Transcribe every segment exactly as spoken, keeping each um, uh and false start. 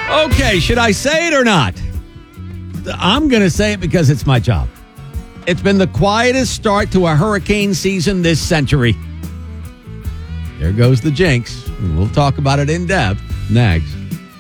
Okay, should I say it or not? I'm going to say it because it's my job. It's been the quietest start to a hurricane season this century. There goes the jinx. We'll talk about it in depth next.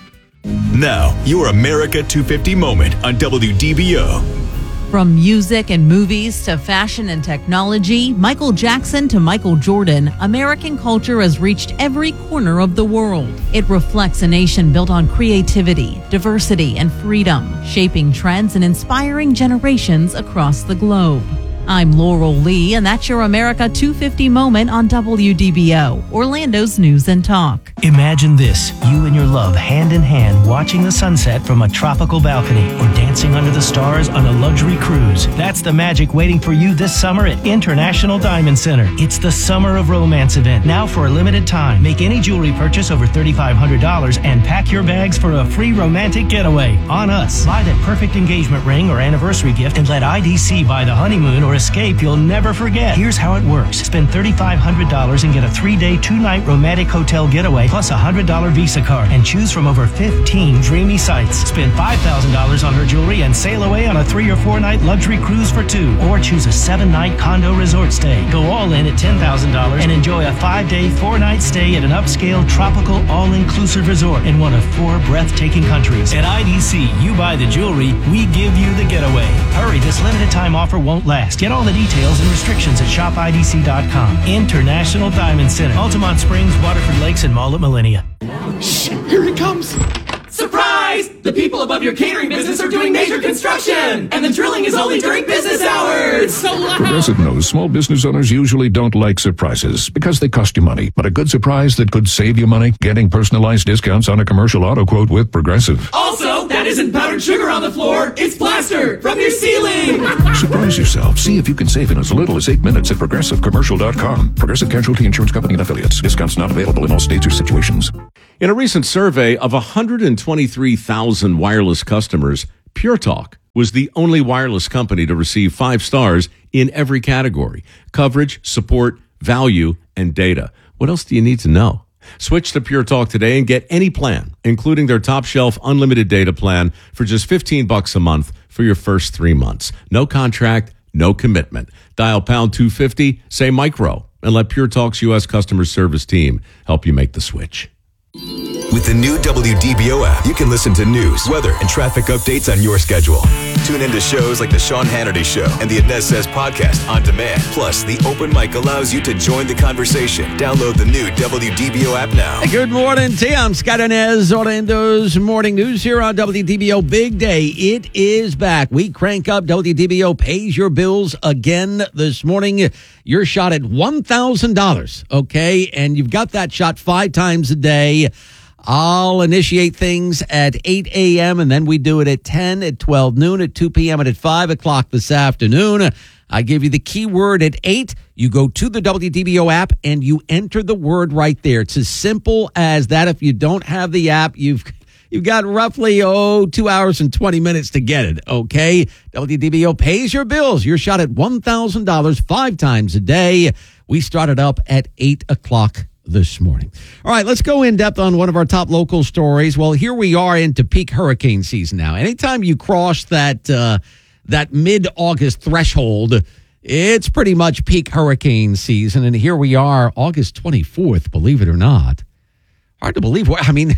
Now, your America two fifty moment on W D B O. From music and movies to fashion and technology, Michael Jackson to Michael Jordan, American culture has reached every corner of the world. It reflects a nation built on creativity, diversity, and freedom, shaping trends and inspiring generations across the globe. I'm Laurel Lee, and that's your America two fifty moment on W D B O, Orlando's News and Talk. Imagine this, you and your love hand in hand watching the sunset from a tropical balcony or dancing under the stars on a luxury cruise. That's the magic waiting for you this summer at International Diamond Center. It's the Summer of Romance event, now for a limited time. Make any jewelry purchase over three thousand five hundred dollars and pack your bags for a free romantic getaway on us. Buy that perfect engagement ring or anniversary gift and let I D C buy the honeymoon or escape you'll never forget. Here's how it works. Spend three thousand five hundred dollars and get a three-day, two-night romantic hotel getaway plus a one hundred dollars Visa card and choose from over fifteen dreamy sites. Spend five thousand dollars on her jewelry and sail away on a three- or four-night luxury cruise for two. Or choose a seven-night condo resort stay. Go all in at ten thousand dollars and enjoy a five-day, four-night stay at an upscale, tropical, all-inclusive resort in one of four breathtaking countries. At I D C, you buy the jewelry, we give you the getaway. Hurry, this limited-time offer won't last. Get all the details and restrictions at shop I D C dot com. International Diamond Center, Altamont Springs, Waterford Lakes, and Mall at Millennia. Shh, here it comes. Surprise! The people above your catering business are doing major construction, and the drilling is only during business hours. So loud. Progressive knows small business owners usually don't like surprises because they cost you money. But a good surprise that could save you money? Getting personalized discounts on a commercial auto quote with Progressive. Also, that isn't powdered sugar on the floor. It's plaster from your ceiling. Surprise yourself. See if you can save in as little as eight minutes at progressive commercial dot com. Progressive Casualty Insurance Company and Affiliates. Discounts not available in all states or situations. In a recent survey of one hundred twenty-three thousand wireless customers, Pure Talk was the only wireless company to receive five stars in every category: coverage, support, value, and data. What else do you need to know? Switch to Pure Talk today and get any plan, including their top shelf unlimited data plan for just fifteen bucks a month for your first three months. No contract, no commitment. Dial pound two fifty, say micro, and let Pure Talk's U S customer service team help you make the switch. With the new W D B O app, you can listen to news, weather, and traffic updates on your schedule. Tune into shows like The Sean Hannity Show and the Inez Says podcast on demand. Plus, the open mic allows you to join the conversation. Download the new W D B O app now. Hey, good morning, T. I'm Scott Inez, Orlando's Morning News here on W D B O. Big day. It is back. We crank up. W D B O pays your bills again this morning. Your shot at one thousand dollars, okay? And you've got that shot five times a day. I'll initiate things at eight a.m., and then we do it at ten, at twelve noon, at two p.m., and at five o'clock this afternoon. I give you the keyword at eight. You go to the W D B O app, and you enter the word right there. It's as simple as that. If you don't have the app, you've you've got roughly, oh, two hours and twenty minutes to get it, okay? W D B O pays your bills. You're shot at one thousand dollars five times a day. We started up at eight o'clock this morning. All right, let's go in depth on one of our top local stories. Well, here we are into peak hurricane season now. Anytime you cross that uh, that mid-August threshold, it's pretty much peak hurricane season. And here we are, August twenty-fourth, believe it or not. Hard to believe. I mean,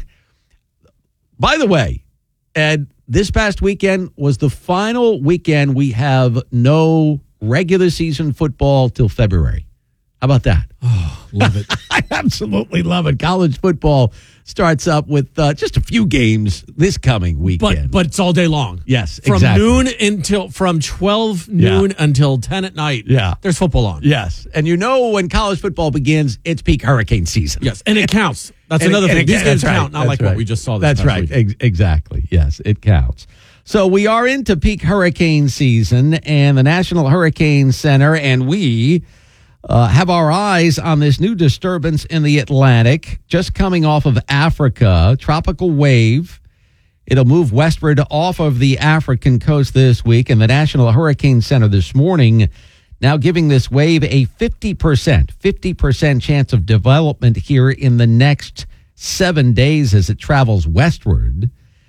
by the way, Ed, this past weekend was the final weekend we have no regular season football till February. How about that? Oh, love it. I absolutely love it. College football starts up with uh, just a few games this coming weekend. But but it's all day long. Yes, from exactly. noon until from twelve noon Yeah. until ten at night. Yeah. There's football on. Yes. And you know when college football begins, it's peak hurricane season. Yes, and it counts. That's And it- another and thing. it- These games that's right. count, not That's like right. what we just saw this That's past right. weekend. Ex- exactly. Yes, it counts. So we are into peak hurricane season, and the National Hurricane Center and we Uh, have our eyes on this new disturbance in the Atlantic, just coming off of Africa, tropical wave. It'll move westward off of the African coast this week, and the National Hurricane Center this morning now giving this wave a fifty percent, fifty percent chance of development here in the next seven days as it travels westward.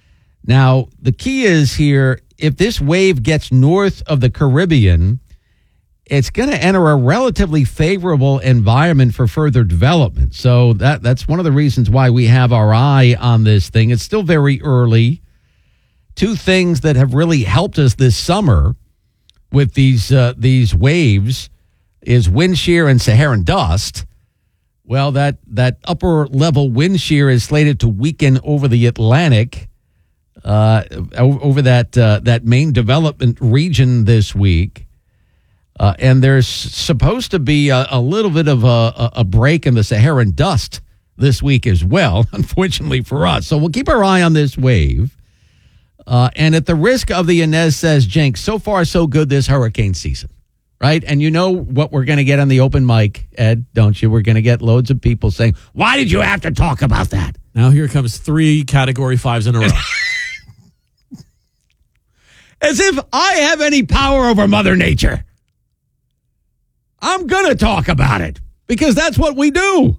Now, the key is here, if this wave gets north of the Caribbean, it's going to enter a relatively favorable environment for further development. So that that's one of the reasons why we have our eye on this thing. It's still very early. Two things that have really helped us this summer with these uh, these waves is wind shear and Saharan dust. Well, that, that upper level wind shear is slated to weaken over the Atlantic, uh, over that uh, that main development region this week. Uh, and there's supposed to be a, a little bit of a, a break in the Saharan dust this week as well, unfortunately for us. So we'll keep our eye on this wave. Uh, and at the risk of the Inez Says jinx, so far so good this hurricane season, right? And you know what we're going to get on the open mic, Ed, don't you? We're going to get loads of people saying, why did you have to talk about that? Now here comes three category fives in a row. As if I have any power over Mother Nature. I'm going to talk about it because that's what we do.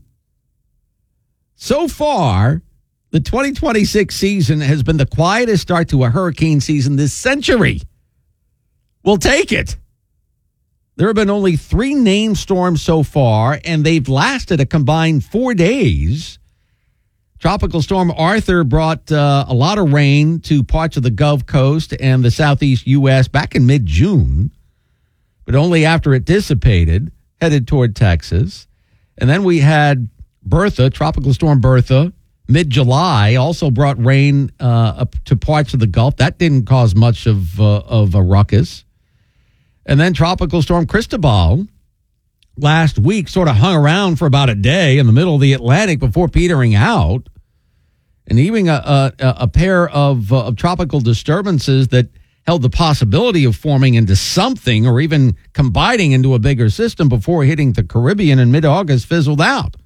So far, the twenty twenty-six season has been the quietest start to a hurricane season this century. We'll take it. There have been only three named storms so far, and they've lasted a combined four days. Tropical Storm Arthur brought uh, a lot of rain to parts of the Gulf Coast and the southeast U S back in mid-June, but only after it dissipated, headed toward Texas. And then we had Bertha, Tropical Storm Bertha, mid-July, also brought rain uh, up to parts of the Gulf. That didn't cause much of, uh, of a ruckus. And then Tropical Storm Cristobal last week sort of hung around for about a day in the middle of the Atlantic before petering out. And even a, a, a pair of, uh, of tropical disturbances that held the possibility of forming into something or even combining into a bigger system before hitting the Caribbean in mid-August fizzled out.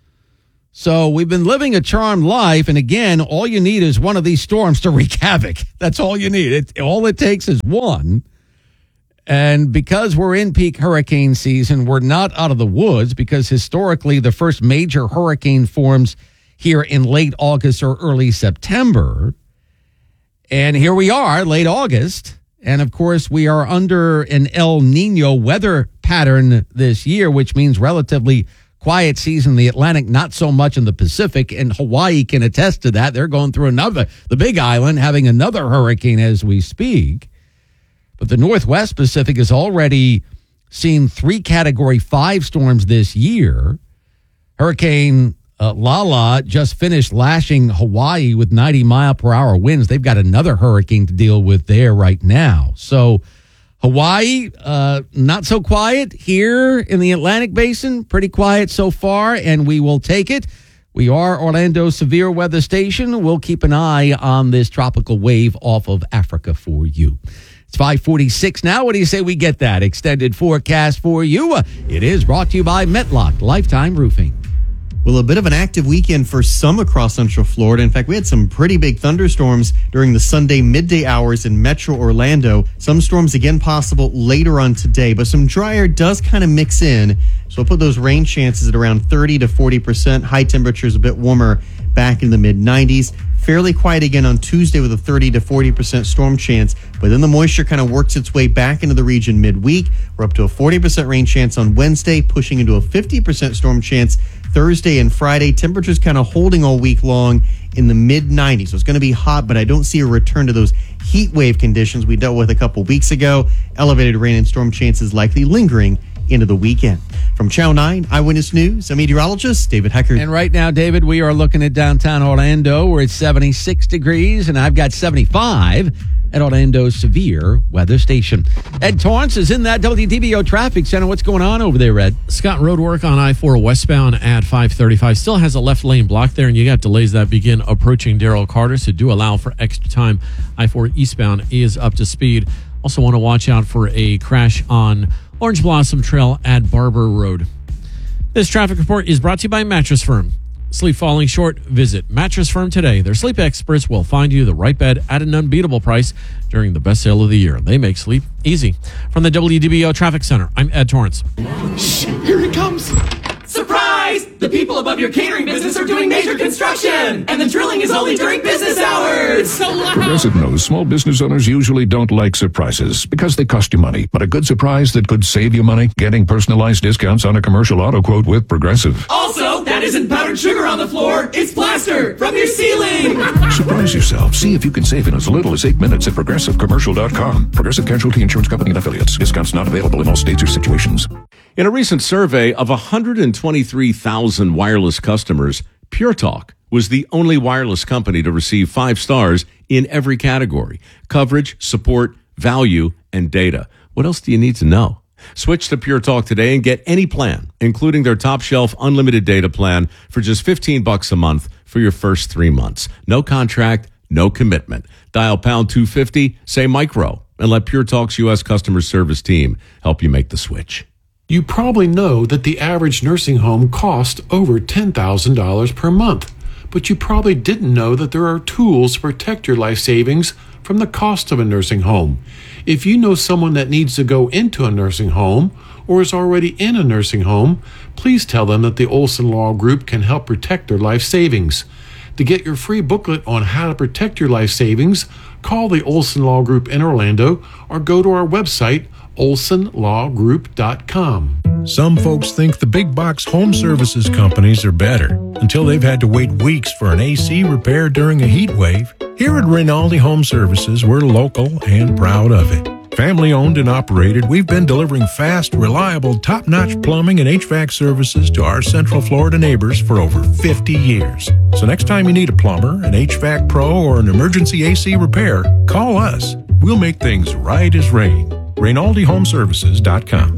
So we've been living a charmed life, and again, all you need is one of these storms to wreak havoc. That's all you need. It, all it takes is one. And because we're in peak hurricane season, we're not out of the woods because historically the first major hurricane forms here in late August or early September. And here we are, late August. And of course, we are under an El Nino weather pattern this year, which means relatively quiet season in the Atlantic, not so much in the Pacific. And Hawaii can attest to that. They're going through another, the Big Island, having another hurricane as we speak. But the Northwest Pacific has already seen three Category five storms this year. Hurricane uh, Lala just finished lashing Hawaii with ninety mile per hour winds. They've got another hurricane to deal with there right now. So Hawaii, uh, not so quiet. Here in the Atlantic Basin, pretty quiet so far, and we will take it. We are Orlando's severe weather station. We'll keep an eye on this tropical wave off of Africa for you. It's five forty-six now. What do you say we get that extended forecast for you? Uh, it is brought to you by Metlock Lifetime Roofing. Well, a bit of an active weekend for some across Central Florida. In fact, we had some pretty big thunderstorms during the Sunday midday hours in Metro Orlando. Some storms again possible later on today, but some dry air does kind of mix in. So we'll put those rain chances at around thirty to forty percent. High temperatures a bit warmer back in the mid nineties. Fairly quiet again on Tuesday with a thirty to forty percent storm chance, but then the moisture kind of works its way back into the region midweek. We're up to a forty percent rain chance on Wednesday, pushing into a fifty percent storm chance Thursday and Friday. Temperatures kind of holding all week long in the mid nineties. So it's going to be hot, but I don't see a return to those heat wave conditions we dealt with a couple weeks ago. Elevated rain and storm chances likely lingering into the weekend. From Channel nine Eyewitness News, I'm meteorologist David Heckert. And right now, David, we are looking at downtown Orlando. We're at seventy-six degrees, and I've got seventy-five at Orlando's severe weather station. Ed Torrance is in that W D B O traffic center. What's going on over there, Ed? Scott, road work on I four westbound at five thirty-five still has a left lane block there, and you got delays that begin approaching Darrell Carter, so do allow for extra time. I four eastbound is up to speed. Also want to watch out for a crash on Orange Blossom Trail at Barber Road. This traffic report is brought to you by Mattress Firm. Sleep falling short? Visit Mattress Firm today. Their sleep experts will find you the right bed at an unbeatable price during the best sale of the year. They make sleep easy. From the W D B O Traffic Center, I'm Ed Torrance. Shh, here it comes. Surprise! The people above your catering business are doing major construction, and the drilling is only during business hours. Progressive knows small business owners usually don't like surprises because they cost you money. But a good surprise that could save you money? Getting personalized discounts on a commercial auto quote with Progressive. Also, that isn't powdered sugar on the floor. It's plaster from your ceiling. Surprise yourself. See if you can save in as little as eight minutes at progressive commercial dot com. Progressive Casualty Insurance Company and affiliates. Discounts not available in all states or situations. In a recent survey of one hundred twenty-three thousand wireless customers, Pure Talk was the only wireless company to receive five stars in every category: coverage, support, value, and data. What else do you need to know? Switch to Pure Talk today and get any plan, including their top shelf unlimited data plan, for just fifteen bucks a month for your first three months. No contract, no commitment. Dial pound two fifty, say micro, and let Pure Talk's U S customer service team help you make the switch. You probably know that the average nursing home costs over ten thousand dollars per month, but you probably didn't know that there are tools to protect your life savings from the cost of a nursing home. If you know someone that needs to go into a nursing home or is already in a nursing home, please tell them that the Olson Law Group can help protect their life savings. To get your free booklet on how to protect your life savings, call the Olson Law Group in Orlando or go to our website, olson law group dot com. Some folks think the big box home services companies are better until they've had to wait weeks for an A C repair during a heat wave. Here at Rinaldi Home Services, we're local and proud of it. Family owned and operated, we've been delivering fast, reliable, top-notch plumbing and H V A C services to our Central Florida neighbors for over fifty years. So next time you need a plumber, an H V A C pro, or an emergency A C repair, call us. We'll make things right as rain. Rinaldi Home Services dot com.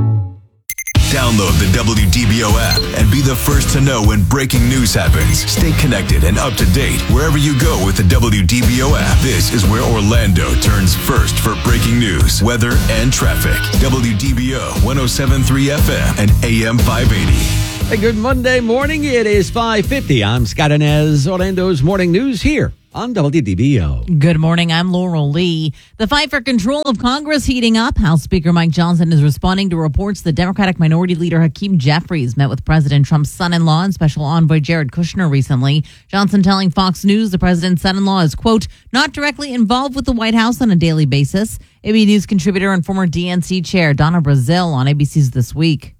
Download the W D B O app and be the first to know when breaking news happens. Stay connected and up to date wherever you go with the W D B O app. This is where Orlando turns first for breaking news, weather, and traffic. W D B O one oh seven point three F M and A M five eighty. Hey, good Monday morning. It is five fifty. I'm Scott Inez. Orlando's morning news here on W D B O. Good morning. I'm Laurel Lee. The fight for control of Congress heating up. House Speaker Mike Johnson is responding to reports the Democratic Minority Leader Hakeem Jeffries met with President Trump's son-in-law and special envoy Jared Kushner recently. Johnson telling Fox News the president's son-in-law is, quote, not directly involved with the White House on a daily basis. A B News contributor and former D N C chair Donna Brazile on A B C's This Week.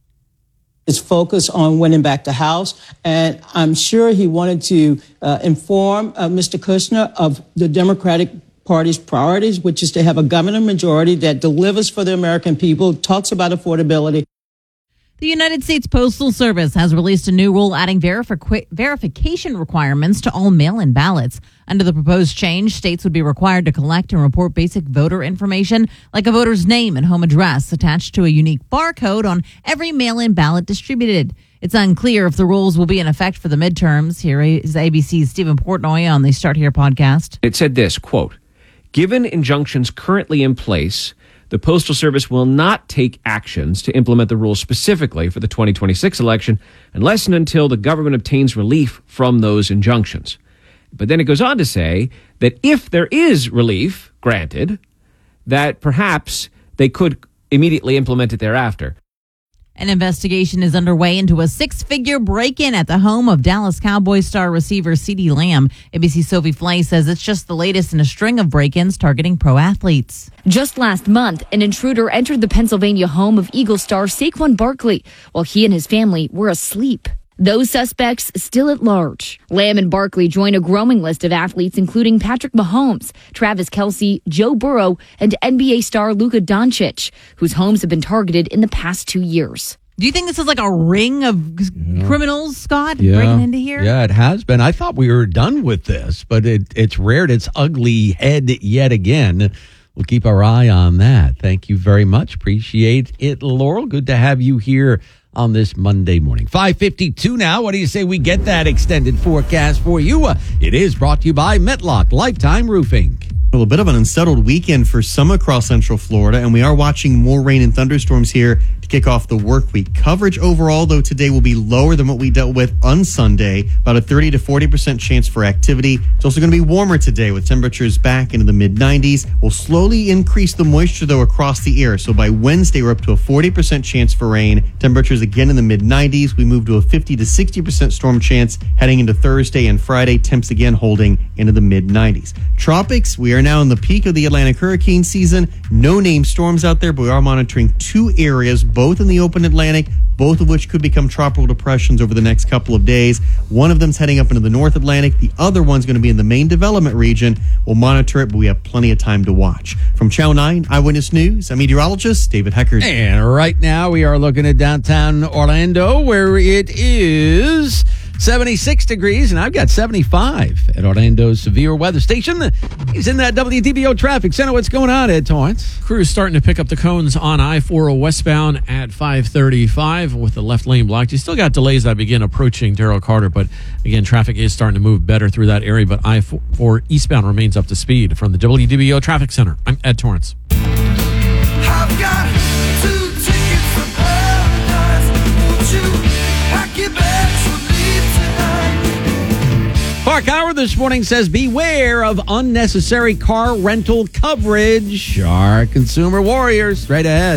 Is focused on winning back the House, and I'm sure he wanted to uh, inform uh, Mister Kushner of the Democratic Party's priorities, which is to have a government majority that delivers for the American people, talks about affordability. The United States Postal Service has released a new rule adding verifi- verification requirements to all mail-in ballots. Under the proposed change, states would be required to collect and report basic voter information like a voter's name and home address attached to a unique barcode on every mail-in ballot distributed. It's unclear if the rules will be in effect for the midterms. Here is A B C's Stephen Portnoy on the Start Here podcast. It said this, quote, given injunctions currently in place, the Postal Service will not take actions to implement the rules specifically for the twenty twenty-six election unless and until the government obtains relief from those injunctions. But then it goes on to say that if there is relief granted, that perhaps they could immediately implement it thereafter. An investigation is underway into a six-figure break-in at the home of Dallas Cowboys star receiver CeeDee Lamb. A B C's Sophie Flay says it's just the latest in a string of break-ins targeting pro athletes. Just last month, an intruder entered the Pennsylvania home of Eagle star Saquon Barkley while he and his family were asleep. Those suspects still at large. Lamb and Barkley join a growing list of athletes, including Patrick Mahomes, Travis Kelce, Joe Burrow, and N B A star Luka Doncic, whose homes have been targeted in the past two years. Do you think this is like a ring of yeah. criminals, Scott, yeah. breaking into here? Yeah, it has been. I thought we were done with this, but it, it's reared its ugly head yet again. We'll keep our eye on that. Thank you very much. Appreciate it, Laurel. Good to have you here on this Monday morning. five fifty-two now. What do you say we get that extended forecast for you? Uh, it is brought to you by Metlock Lifetime Roofing. Well, a bit of an unsettled weekend for some across Central Florida, and we are watching more rain and thunderstorms here to kick off the work week. Coverage overall, though, today will be lower than what we dealt with on Sunday, about a thirty to forty percent chance for activity. It's also going to be warmer today with temperatures back into the mid nineties. We'll slowly increase the moisture, though, across the air. So by Wednesday, we're up to a forty percent chance for rain. Temperatures again in the mid nineties. We move to a fifty to sixty percent storm chance heading into Thursday and Friday. Temps again holding into the mid nineties. Tropics, we are now in the peak of the Atlantic hurricane season. No named storms out there, but we are monitoring two areas, both in the open Atlantic, both of which could become tropical depressions over the next couple of days. One of them's heading up into the North Atlantic. The other one's going to be in the main development region. We'll monitor it, but we have plenty of time to watch. From Channel nine Eyewitness News, I'm meteorologist David Heckert. And right now we are looking at downtown Orlando, where it is seventy-six degrees, and I've got seventy-five at Orlando's severe weather station. He's in that W D B O traffic center. What's going on, Ed Torrance? Crews starting to pick up the cones on I four westbound at five thirty-five with the left lane blocked. You still got delays that begin approaching Darrell Carter, but again, traffic is starting to move better through that area, but I four eastbound remains up to speed. From the W D B O traffic center, I'm Ed Torrance. I've got two tickets for paradise. Won't you pack your bags with me tonight? Clark Howard this morning says, beware of unnecessary car rental coverage. Our consumer warriors, straight ahead.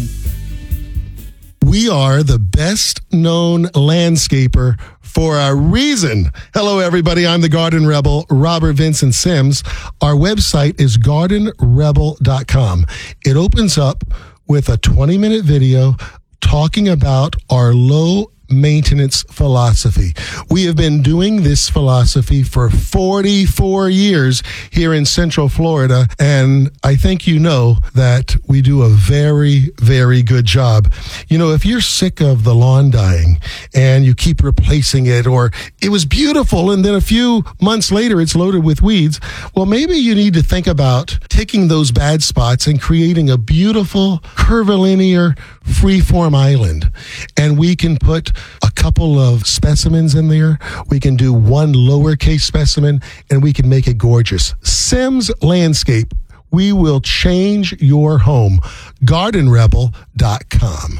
We are the best known landscaper for a reason. Hello, everybody. I'm the Garden Rebel, Robert Vincent Sims. Our website is garden rebel dot com. It opens up with a twenty minute video talking about our low maintenance philosophy. We have been doing this philosophy for forty-four years here in Central Florida, and I think you know that we do a very, very good job. You know, if you're sick of the lawn dying and you keep replacing it, or it was beautiful and then a few months later it's loaded with weeds, well, maybe you need to think about taking those bad spots and creating a beautiful curvilinear freeform island. And we can put a couple of specimens in there. We can do one lowercase specimen, and we can make it gorgeous. Sims Landscape. We will change your home. garden rebel dot com.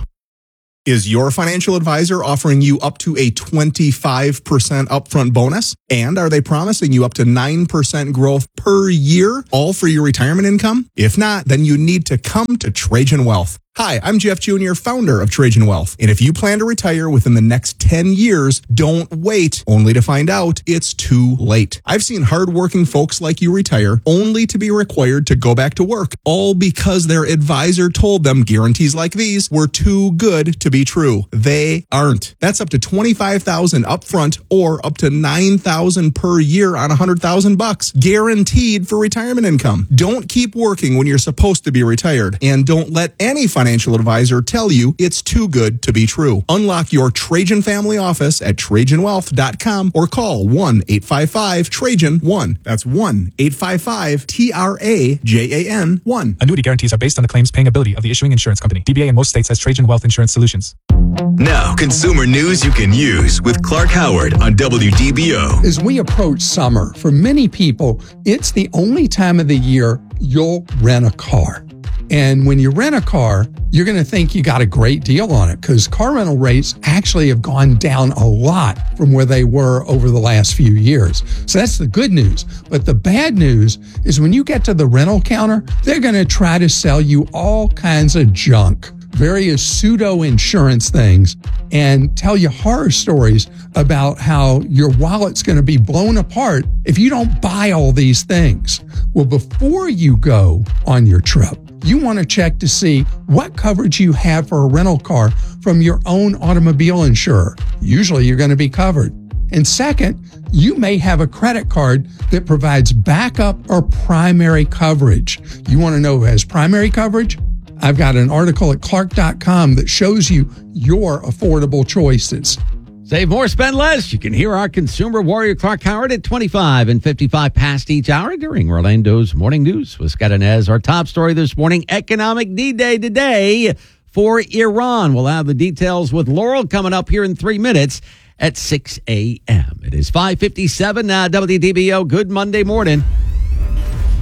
Is your financial advisor offering you up to a twenty-five percent upfront bonus? And are they promising you up to nine percent growth per year, all for your retirement income? If not, then you need to come to Trajan Wealth. Hi, I'm Jeff Junior, founder of Trajan Wealth. And if you plan to retire within the next ten years, don't wait only to find out it's too late. I've seen hardworking folks like you retire only to be required to go back to work, all because their advisor told them guarantees like these were too good to be true. They aren't. That's up to twenty-five thousand dollars upfront or up to nine thousand dollars per year on one hundred thousand bucks, guaranteed for retirement income. Don't keep working when you're supposed to be retired, and don't let any financial financial advisor tell you it's too good to be true. Unlock your Trajan family office at trajan wealth dot com or call one eight five five Trajan one. That's one eight five five T R A J A N one. Annuity guarantees are based on the claims paying ability of the issuing insurance company. D B A in most states has Trajan Wealth Insurance Solutions. Now, consumer news you can use with Clark Howard on W D B O. As we approach summer, for many people, it's the only time of the year you'll rent a car. And when you rent a car, you're going to think you got a great deal on it because car rental rates actually have gone down a lot from where they were over the last few years. So that's the good news. But the bad news is when you get to the rental counter, they're going to try to sell you all kinds of junk, various pseudo insurance things, and tell you horror stories about how your wallet's going to be blown apart if you don't buy all these things. Well, before you go on your trip, you want to check to see what coverage you have for a rental car from your own automobile insurer. Usually you're going to be covered. And second, you may have a credit card that provides backup or primary coverage. You want to know who has primary coverage? I've got an article at clark dot com that shows you your affordable choices. Save more, spend less. You can hear our consumer warrior Clark Howard at twenty-five and fifty-five past each hour during Orlando's Morning News with Scott Inez. Our top story this morning, economic D-Day today for Iran. We'll have the details with Laurel coming up here in three minutes at six a.m. It is five fifty-seven now, W D B O. Good Monday morning.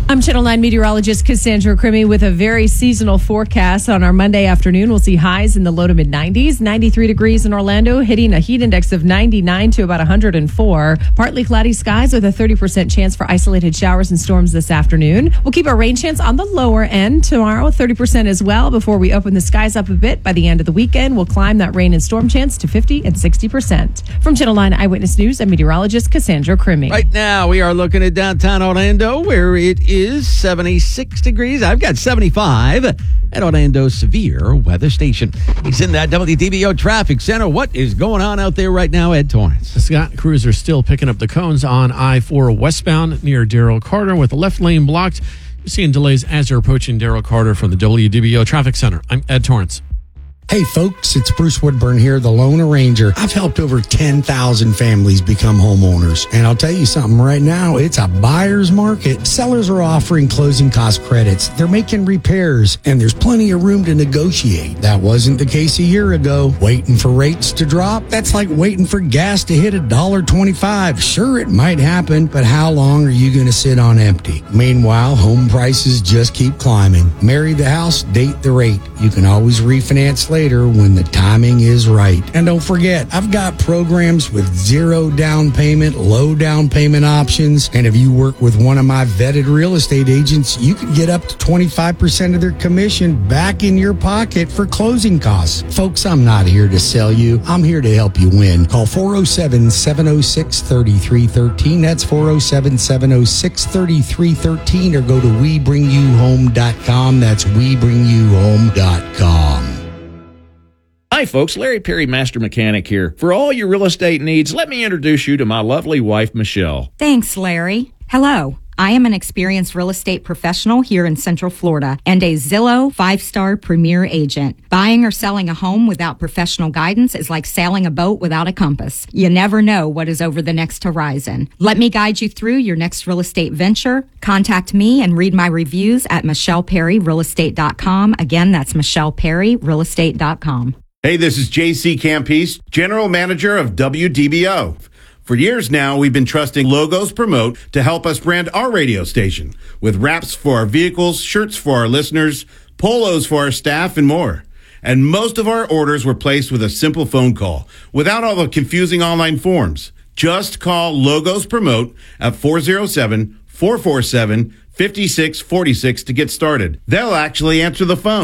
I'm Channel nine meteorologist Cassandra Crimmy with a very seasonal forecast. On our Monday afternoon, we'll see highs in the low to mid nineties, ninety-three degrees in Orlando, hitting a heat index of ninety-nine to about one hundred four. Partly cloudy skies with a thirty percent chance for isolated showers and storms this afternoon. We'll keep our rain chance on the lower end tomorrow, thirty percent as well, before we open the skies up a bit. By the end of the weekend, we'll climb that rain and storm chance to fifty and sixty percent. From Channel nine Eyewitness News, I'm meteorologist Cassandra Crimmy. Right now, we are looking at downtown Orlando, where it is seventy-six degrees. I've got seventy-five at Orlando's Severe Weather Station. He's in that W D B O Traffic Center. What is going on out there right now, Ed Torrance? The Scott crews are still picking up the cones on I four westbound near Darrell Carter with the left lane blocked. You're seeing delays as you're approaching Darrell Carter from the W D B O Traffic Center. I'm Ed Torrance. Hey folks, it's Bruce Woodburn here, the Lone Arranger. I've helped over ten thousand families become homeowners. And I'll tell you something right now, it's a buyer's market. Sellers are offering closing cost credits. They're making repairs, and there's plenty of room to negotiate. That wasn't the case a year ago. Waiting for rates to drop? That's like waiting for gas to hit one dollar twenty-five. Sure, it might happen, but how long are you going to sit on empty? Meanwhile, home prices just keep climbing. Marry the house, date the rate. You can always refinance later when the timing is right. And don't forget, I've got programs with zero down payment, low down payment options. And if you work with one of my vetted real estate agents, you could get up to twenty-five percent of their commission back in your pocket for closing costs. Folks, I'm not here to sell you. I'm here to help you win. Call four oh seven, seven oh six, three three one three. That's four oh seven, seven oh six, three three one three, or go to we bring you home dot com. That's we bring you home dot com. Hi folks, Larry Perry, Master Mechanic here. For all your real estate needs, let me introduce you to my lovely wife, Michelle. Thanks, Larry. Hello. I am an experienced real estate professional here in Central Florida and a Zillow five-star premier agent. Buying or selling a home without professional guidance is like sailing a boat without a compass. You never know what is over the next horizon. Let me guide you through your next real estate venture. Contact me and read my reviews at michelle perry real estate dot com. Again, that's michelle perry real estate dot com. Hey, this is J C Campese, General Manager of W D B O. For years now, we've been trusting Logos Promote to help us brand our radio station with wraps for our vehicles, shirts for our listeners, polos for our staff, and more. And most of our orders were placed with a simple phone call without all the confusing online forms. Just call Logos Promote at four oh seven, four four seven, five six four six to get started. They'll actually answer the phone.